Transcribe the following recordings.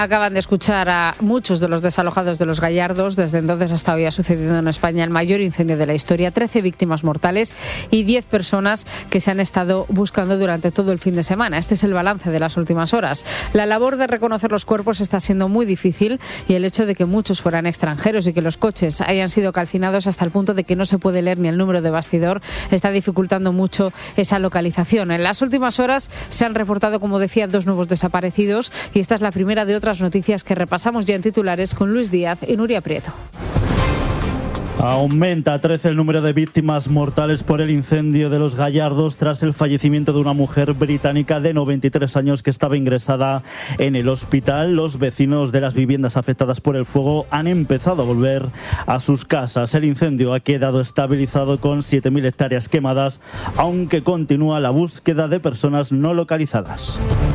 Acaban de escuchar a muchos de los desalojados de Los Gallardos. Desde entonces hasta hoy ha sucedido en España el mayor incendio de la historia. 13 víctimas mortales y 10 personas que se han estado buscando durante todo el fin de semana. Este es el balance de las últimas horas. La labor de reconocer los cuerpos está siendo muy difícil y el hecho de que muchos fueran extranjeros y que los coches hayan sido calcinados hasta el punto de que no se puede leer ni el número de bastidor está dificultando mucho esa localización. En las últimas horas se han reportado, como decía, 2 nuevos desaparecidos y esta es la primera de otras noticias que repasamos ya en titulares con Luis Díaz y Nuria Prieto. Aumenta a 13 el número de víctimas mortales por el incendio de Los Gallardos tras el fallecimiento de una mujer británica de 93 años que estaba ingresada en el hospital. Los vecinos de las viviendas afectadas por el fuego han empezado a volver a sus casas. El incendio ha quedado estabilizado con 7.000 hectáreas quemadas, aunque continúa la búsqueda de personas no localizadas.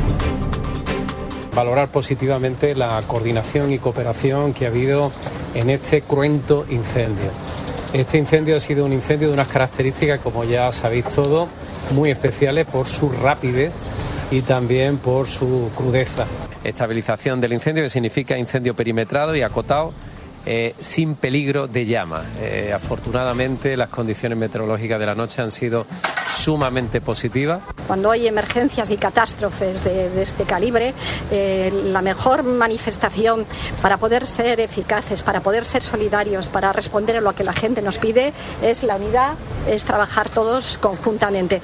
Valorar positivamente la coordinación y cooperación que ha habido en este cruento incendio. Este incendio ha sido un incendio de unas características, como ya sabéis todos, muy especiales por su rapidez y también por su crudeza. Estabilización del incendio, que significa incendio perimetrado y acotado, sin peligro de llama. Afortunadamente las condiciones meteorológicas de la noche han sido sumamente positivas. Cuando hay emergencias y catástrofes de este calibre, la mejor manifestación para poder ser eficaces, para poder ser solidarios, para responder a lo que la gente nos pide, es la unidad, es trabajar todos conjuntamente.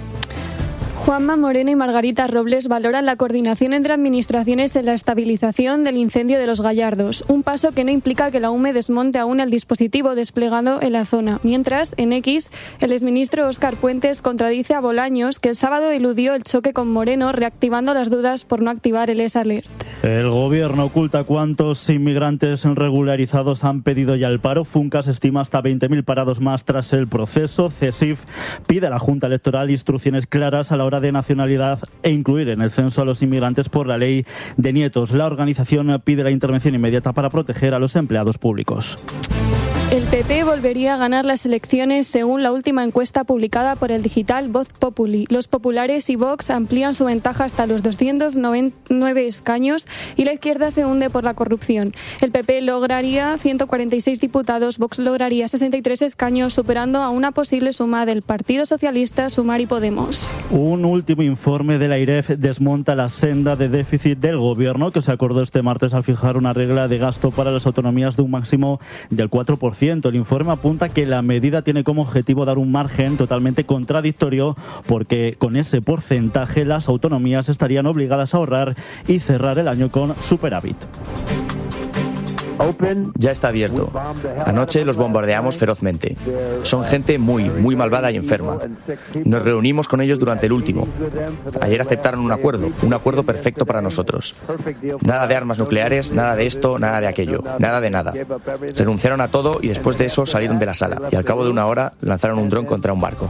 Juanma Moreno y Margarita Robles valoran la coordinación entre administraciones en la estabilización del incendio de Los Gallardos, un paso que no implica que la UME desmonte aún el dispositivo desplegado en la zona. Mientras, en X, el exministro Óscar Puentes contradice a Bolaños, que el sábado eludió el choque con Moreno, reactivando las dudas por no activar el S-Alert. El gobierno oculta cuántos inmigrantes regularizados han pedido ya el paro. Funcas estima hasta 20.000 parados más tras el proceso. CESIF pide a la Junta Electoral instrucciones claras a la hora de nacionalidad e incluir en el censo a los inmigrantes por la ley de nietos. La organización pide la intervención inmediata para proteger a los empleados públicos. El PP volvería a ganar las elecciones según la última encuesta publicada por el digital Voz Populi. Los populares y Vox amplían su ventaja hasta los 299 escaños y la izquierda se hunde por la corrupción. El PP lograría 146 diputados, Vox lograría 63 escaños, superando a una posible suma del Partido Socialista, Sumar y Podemos. Un último informe de la AIREF desmonta la senda de déficit del gobierno que se acordó este martes al fijar una regla de gasto para las autonomías de un máximo del 4%. El informe apunta que la medida tiene como objetivo dar un margen totalmente contradictorio porque con ese porcentaje las autonomías estarían obligadas a ahorrar y cerrar el año con superávit. Ya está abierto. Anoche los bombardeamos ferozmente. Son gente muy malvada y enferma. Nos reunimos con ellos durante el último. Ayer aceptaron un acuerdo perfecto para nosotros. Nada de armas nucleares, nada de esto, nada de aquello, nada de nada. Renunciaron a todo y después de eso salieron de la sala y al cabo de una hora lanzaron un dron contra un barco.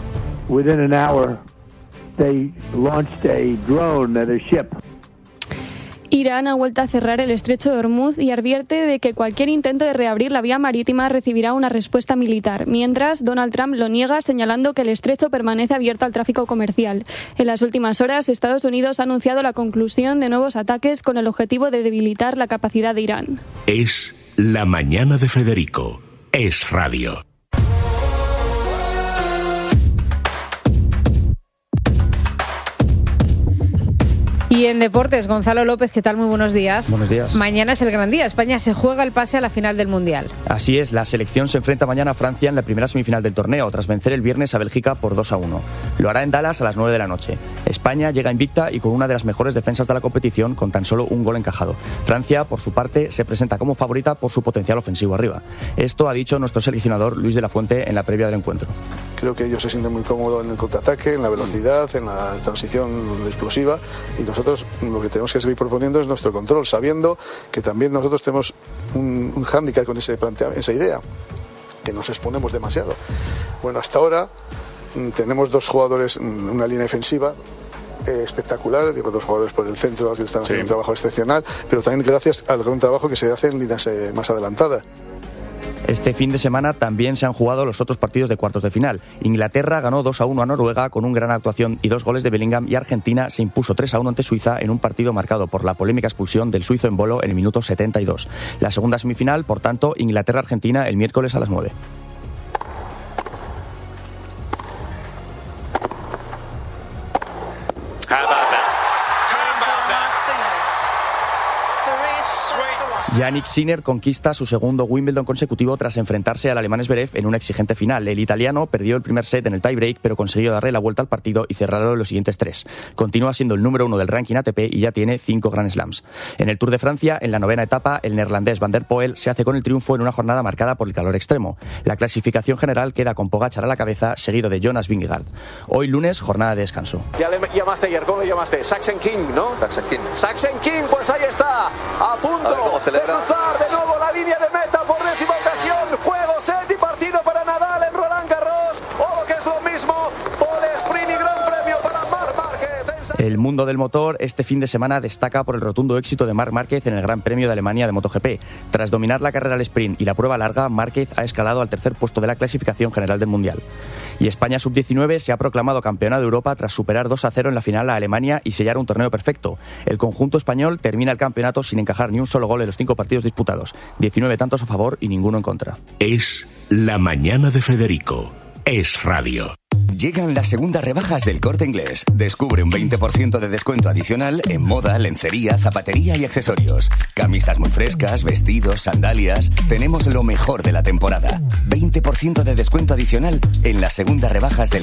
Irán ha vuelto a cerrar el estrecho de Hormuz y advierte de que cualquier intento de reabrir la vía marítima recibirá una respuesta militar, mientras Donald Trump lo niega señalando que el estrecho permanece abierto al tráfico comercial. En las últimas horas, Estados Unidos ha anunciado la conclusión de nuevos ataques con el objetivo de debilitar la capacidad de Irán. Es la mañana de Federico. Es radio. Y en deportes, Gonzalo López, ¿qué tal? Muy buenos días. Buenos días. Mañana es el gran día. España se juega el pase a la final del Mundial. Así es, la selección se enfrenta mañana a Francia en la primera semifinal del torneo, tras vencer el viernes a Bélgica por 2-1. Lo hará en Dallas a las 9 de la noche. España llega invicta y con una de las mejores defensas de la competición, con tan solo un gol encajado. Francia, por su parte, se presenta como favorita por su potencial ofensivo arriba. Esto ha dicho nuestro seleccionador Luis de la Fuente en la previa del encuentro. Creo que ellos se sienten muy cómodos en el contraataque, en la velocidad, en la transición explosiva, y nosotros lo que tenemos que seguir proponiendo es nuestro control, sabiendo que también nosotros tenemos un hándicap con esa idea, que nos exponemos demasiado. Bueno, hasta ahora tenemos dos jugadores, una línea defensiva espectacular, digo, dos jugadores por el centro que están haciendo un trabajo excepcional, pero también gracias al gran trabajo que se hace en líneas más adelantadas. Este fin de semana también se han jugado los otros partidos de cuartos de final. Inglaterra ganó 2-1 a Noruega con una gran actuación y 2 goles de Bellingham, y Argentina se impuso 3-1 ante Suiza en un partido marcado por la polémica expulsión del suizo Embolo en el minuto 72. La segunda semifinal, por tanto, Inglaterra-Argentina el miércoles a las 9. Jannik Sinner conquista su segundo Wimbledon consecutivo tras enfrentarse al alemán Zverev en una exigente final. El italiano perdió el primer set en el tiebreak, pero consiguió darle la vuelta al partido y cerrarlo en los siguientes 3. Continúa siendo el número 1 del ranking ATP y ya tiene 5 Grand Slams. En el Tour de Francia, en la 9ª etapa, el neerlandés Van der Poel se hace con el triunfo en una jornada marcada por el calor extremo. La clasificación general queda con Pogačar a la cabeza, seguido de Jonas Vingegaard. Hoy lunes, jornada de descanso. Ya le llamaste ayer, ¿cómo le llamaste? Saxen King, ¿no? Saxen King. Saxen King, pues ahí está, a punto de cruzar de nuevo la línea de meta por 10ª ocasión. Juego, set y partido para Nadal en Roland Garros, o lo que es lo mismo, pole sprint y gran premio para Marc Márquez. El mundo del motor este fin de semana destaca por el rotundo éxito de Marc Márquez en el Gran Premio de Alemania de MotoGP. Tras dominar la carrera al sprint y la prueba larga, Márquez ha escalado al tercer puesto de la clasificación general del Mundial. Y España Sub-19 se ha proclamado campeona de Europa tras superar 2-0 en la final a Alemania y sellar un torneo perfecto. El conjunto español termina el campeonato sin encajar ni un solo gol en los 5 partidos disputados. 19 tantos a favor y ninguno en contra. Es La Mañana de Federico. Es radio. Llegan las segundas rebajas del Corte Inglés. Descubre un 20% de descuento adicional en moda, lencería, zapatería y accesorios. Camisas muy frescas, vestidos, sandalias. Tenemos lo mejor de la temporada. 20% de descuento adicional en las segundas rebajas del